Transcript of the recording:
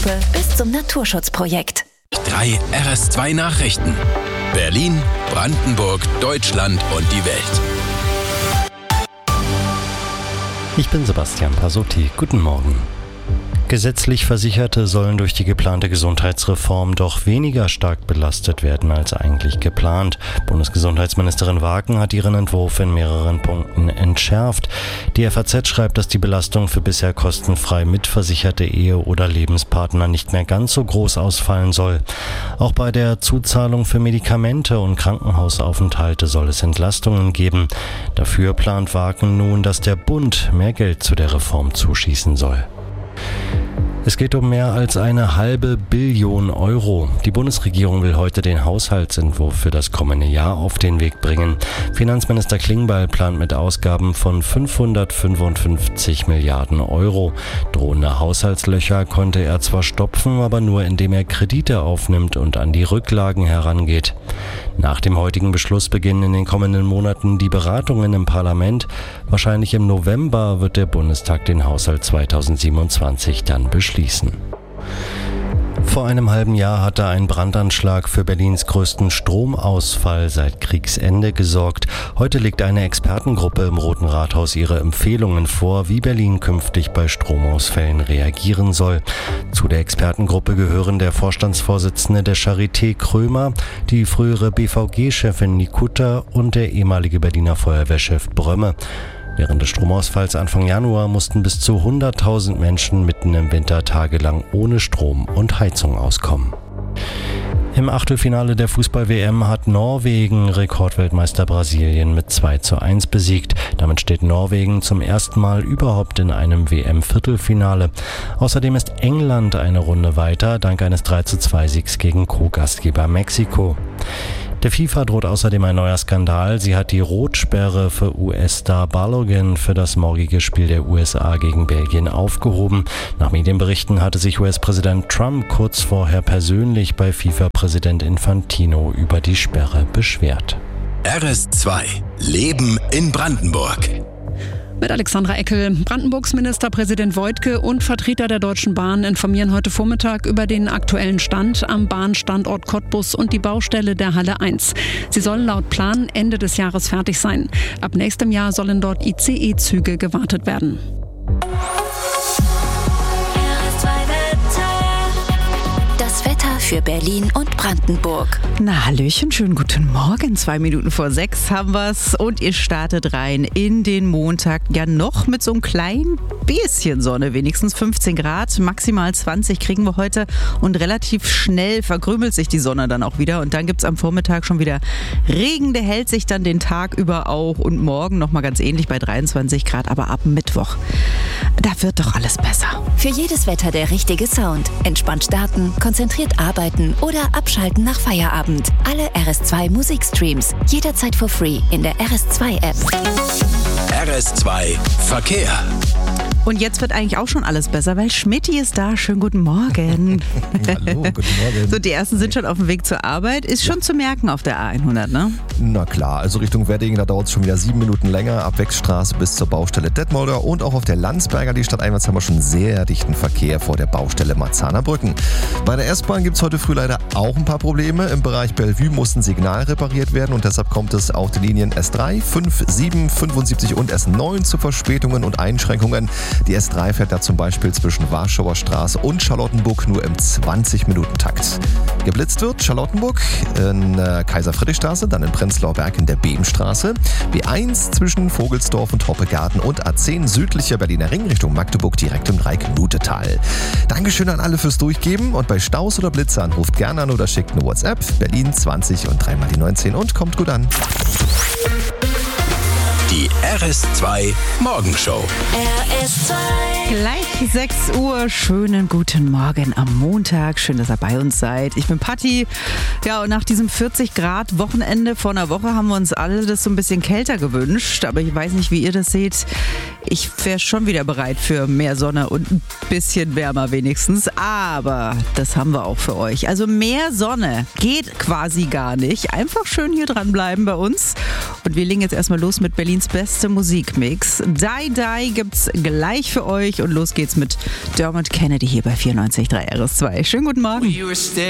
bis zum Naturschutzprojekt. 3 RS2 Nachrichten. Berlin, Brandenburg, Deutschland und die Welt. Ich bin Sebastian Pasotti. Guten Morgen. Gesetzlich Versicherte sollen durch die geplante Gesundheitsreform doch weniger stark belastet werden als eigentlich geplant. Bundesgesundheitsministerin Wagen hat ihren Entwurf in mehreren Punkten entschärft. Die FAZ schreibt, dass die Belastung für bisher kostenfrei mitversicherte Ehe- oder Lebenspartner nicht mehr ganz so groß ausfallen soll. Auch bei der Zuzahlung für Medikamente und Krankenhausaufenthalte soll es Entlastungen geben. Dafür plant Wagen nun, dass der Bund mehr Geld zu der Reform zuschießen soll. Es geht um mehr als 1,5 Billion Euro. Die Bundesregierung will heute den Haushaltsentwurf für das kommende Jahr auf den Weg bringen. Finanzminister Klingbeil plant mit Ausgaben von 555 Milliarden Euro. Drohende Haushaltslöcher konnte er zwar stopfen, aber nur indem er Kredite aufnimmt und an die Rücklagen herangeht. Nach dem heutigen Beschluss beginnen in den kommenden Monaten die Beratungen im Parlament. Wahrscheinlich im November wird der Bundestag den Haushalt 2027 dann beschließen. Vor einem halben Jahr hatte ein Brandanschlag für Berlins größten Stromausfall seit Kriegsende gesorgt. Heute legt eine Expertengruppe im Roten Rathaus ihre Empfehlungen vor, wie Berlin künftig bei Stromausfällen reagieren soll. Zu der Expertengruppe gehören der Vorstandsvorsitzende der Charité Krömer, die frühere BVG-Chefin Nikutta und der ehemalige Berliner Feuerwehrchef Brömme. Während des Stromausfalls Anfang Januar mussten bis zu 100.000 Menschen mitten im Winter tagelang ohne Strom und Heizung auskommen. Im Achtelfinale der Fußball-WM hat Norwegen Rekordweltmeister Brasilien mit 2:1 besiegt. Damit steht Norwegen zum ersten Mal überhaupt in einem WM-Viertelfinale. Außerdem ist England eine Runde weiter, dank eines 3:2-Siegs gegen Co-Gastgeber Mexiko. Der FIFA droht außerdem ein neuer Skandal. Sie hat die Rotsperre für US-Star Balogun für das morgige Spiel der USA gegen Belgien aufgehoben. Nach Medienberichten hatte sich US-Präsident Trump kurz vorher persönlich bei FIFA-Präsident Infantino über die Sperre beschwert. RS2 Leben in Brandenburg. Mit Alexandra Eckel. Brandenburgs Ministerpräsident Woidke und Vertreter der Deutschen Bahn informieren heute Vormittag über den aktuellen Stand am Bahnstandort Cottbus und die Baustelle der Halle 1. Sie soll laut Plan Ende des Jahres fertig sein. Ab nächstem Jahr sollen dort ICE-Züge gewartet werden. Das Wetter für Berlin und Brandenburg. Na, hallöchen, schönen guten Morgen. 5 Minuten vor 6 haben wir's und ihr startet rein in den Montag. Ja, noch mit so einem kleinen bisschen Sonne, wenigstens 15 Grad, maximal 20 kriegen wir heute und relativ schnell verkrümelt sich die Sonne dann auch wieder und dann gibt's am Vormittag schon wieder Regen, der hält sich dann den Tag über auch und morgen nochmal ganz ähnlich bei 23 Grad, aber ab Mittwoch, da wird doch alles besser. Für jedes Wetter der richtige Sound. Entspannt starten, konzentriert arbeiten oder abschalten nach Feierabend. Alle RS2 Musikstreams jederzeit for free in der RS2 App. RS2 Verkehr. Und jetzt wird eigentlich auch schon alles besser, weil Schmidti ist da. Schönen guten Morgen. Hallo, guten Morgen. So, die ersten sind schon auf dem Weg zur Arbeit. Ist schon zu merken auf der A100, ne? Na klar, also Richtung Wedding, da dauert es schon wieder 7 Minuten länger. Ab Wechstraße bis zur Baustelle Detmolder und auch auf der Landsberger, die Stadteinwärts, haben wir schon sehr dichten Verkehr vor der Baustelle Marzahner Brücken. Bei der S-Bahn gibt es heute früh leider auch ein paar Probleme. Im Bereich Bellevue muss ein Signal repariert werden und deshalb kommt es auf den Linien S3, 5, 7, 75 und S9 zu Verspätungen und Einschränkungen. Die S3 fährt da zum Beispiel zwischen Warschauer Straße und Charlottenburg nur im 20-Minuten-Takt. Geblitzt wird Charlottenburg in Kaiser-Friedrich-Straße, dann in Prenzlauer Berg in der Beemstraße, B1 zwischen Vogelsdorf und Hoppegarten und A10 südlicher Berliner Ring Richtung Magdeburg direkt im Dreiknutetal. Dankeschön an alle fürs Durchgeben und bei Staus oder Blitzern ruft gerne an oder schickt eine WhatsApp. Berlin 20 und 3 mal die 19 und kommt gut an. Die RS2 Morgenshow. RS2. Gleich 6 Uhr. Schönen guten Morgen am Montag. Schön, dass ihr bei uns seid. Ich bin Patti. Ja, und nach diesem 40 Grad Wochenende vor einer Woche haben wir uns alle das so ein bisschen kälter gewünscht. Aber ich weiß nicht, wie ihr das seht. Ich wäre schon wieder bereit für mehr Sonne und ein bisschen wärmer wenigstens. Aber das haben wir auch für euch. Also mehr Sonne geht quasi gar nicht. Einfach schön hier dranbleiben bei uns. Und wir legen jetzt erstmal los mit Berlins Berlins beste Musikmix. Die Die gibt's gleich für euch und los geht's mit Dermot Kennedy hier bei 94.3 RS2. Schönen guten Morgen.